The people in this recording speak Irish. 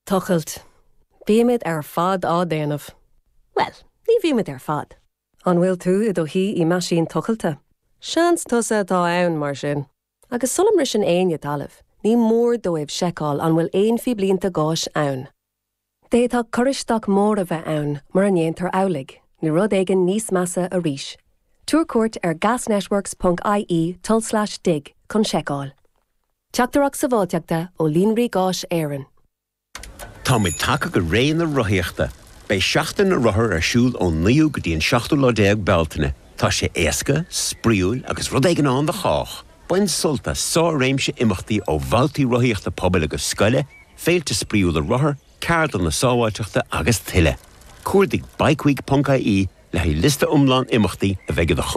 Tuchailt. Bíimiid ar fad á déanamh. Well, ní bhíimiid ar fad. An bhfuil tú I do hí I maisín tuchailte. Seans tusa tá ann mar sin. Agus sulam ris an aine talamh. Ní mór dóibh seicáil an bhfuil éon fi blianta gáis ann. Détá coristeach mór a bheith ann mar an éontar álaigh, ní rud éigean níos measa a ríis. Túrcuairt ar gasnetworks.ie/dig chun seicáil. Teachtarach sa bháilteachta ó líonraí gáis éireann. Tá muid take go réon na rothaíochta. Bei seachtain na rothair ar siúl ó 9 go dtí 7 beltaine. Tá sé éasca, spríúil agus rud éigean an de chách. Bain sulta sá réimse imachtaí ó bhailtaí rothaíochta pobail agus scoile, féilte spríúil a rothair, ceardan na sábháilteachta agus tuile. Cuairdigh bikeweek.ie le lista umlán imachtaí a bheith go